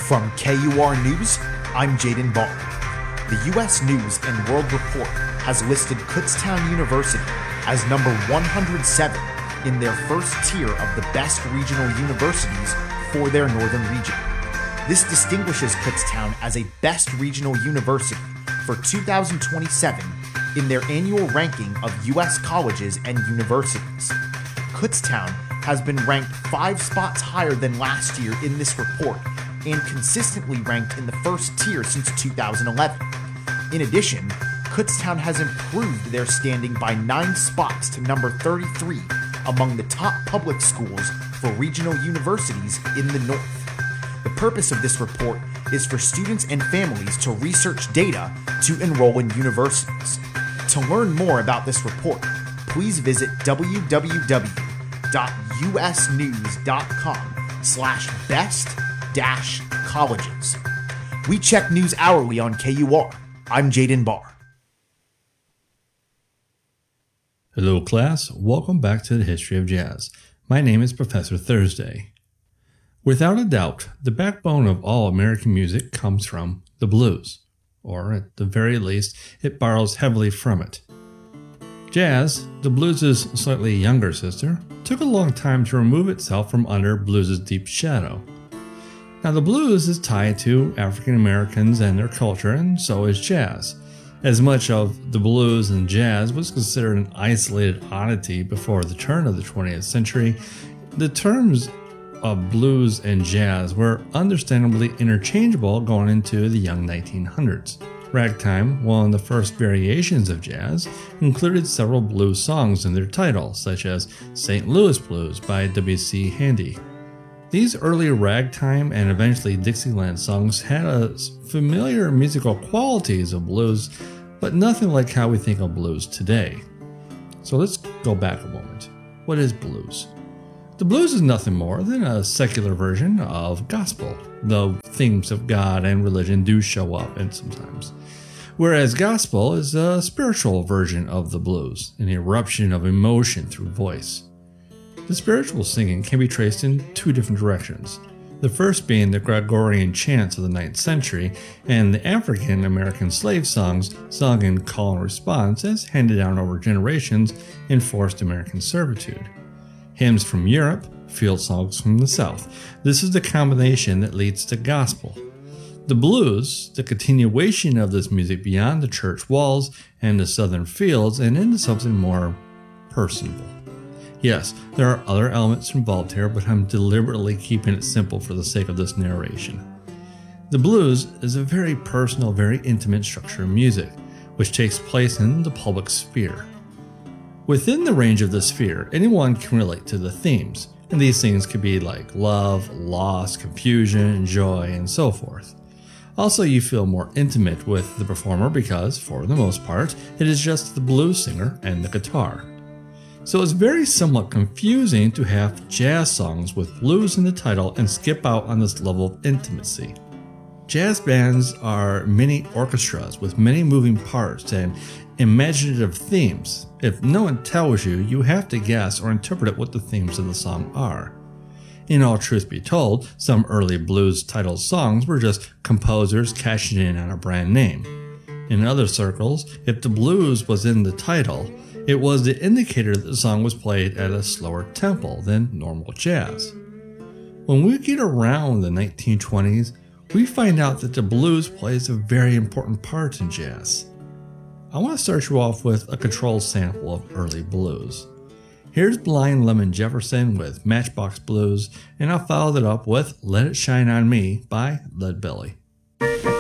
From KUR News, I'm Jaden Barr. The U.S. News and World Report has listed Kutztown University as number 107 in their first tier of the best regional universities for their northern region. This distinguishes Kutztown as a best regional university for 2027 in their annual ranking of U.S. colleges and universities. Kutztown has been ranked 5 spots higher than last year in this report and consistently ranked in the first tier since 2011. In addition, Kutztown has improved their standing by 9 spots to number 33 among the top public schools for regional universities in the North. The purpose of this report is for students and families to research data to enroll in universities. To learn more about this report, please visit www.usnews.com/best-colleges. We check news hourly on KUR. I'm Jaden Barr. Hello class, welcome back to the History of Jazz. My name is Professor Thursday. Without a doubt, the backbone of all American music comes from the blues, or at the very least, it borrows heavily from it. Jazz, the blues' slightly younger sister, took a long time to remove itself from under blues' deep shadow. Now the blues is tied to African Americans and their culture, and so is jazz. As much of the blues and jazz was considered an isolated oddity before the turn of the 20th century, the terms of blues and jazz were understandably interchangeable going into the young 1900s. Ragtime, one of the first variations of jazz, included several blues songs in their title, such as St. Louis Blues by W.C. Handy. These early ragtime and eventually Dixieland songs had familiar musical qualities of blues, but nothing like how we think of blues today. So let's go back a moment. What is blues? The blues is nothing more than a secular version of gospel, though themes of God and religion do show up in sometimes. Whereas gospel is a spiritual version of the blues, an eruption of emotion through voice. The spiritual singing can be traced in 2 different directions. The first being the Gregorian chants of the 9th century and the African American slave songs sung in call and response as handed down over generations in forced American servitude. Hymns from Europe, field songs from the South. This is the combination that leads to gospel. The blues, the continuation of this music beyond the church walls and the southern fields and into something more personable. Yes, there are other elements involved here, but I'm deliberately keeping it simple for the sake of this narration. The blues is a very personal, very intimate structure of music, which takes place in the public sphere. Within the range of the sphere, anyone can relate to the themes, and these things could be like love, loss, confusion, joy, and so forth. Also, you feel more intimate with the performer because, for the most part, it is just the blues singer and the guitar. So it's very somewhat confusing to have jazz songs with blues in the title and skip out on this level of intimacy. Jazz bands are mini orchestras with many moving parts and imaginative themes. If no one tells you, you have to guess or interpret what the themes of the song are. In all truth be told, some early blues title songs were just composers cashing in on a brand name. In other circles, if the blues was in the title, it was the indicator that the song was played at a slower tempo than normal jazz. When we get around the 1920s, we find out that the blues plays a very important part in jazz. I want to start you off with a controlled sample of early blues. Here's Blind Lemon Jefferson with Matchbox Blues, and I'll follow that up with Let It Shine on Me by Lead Belly.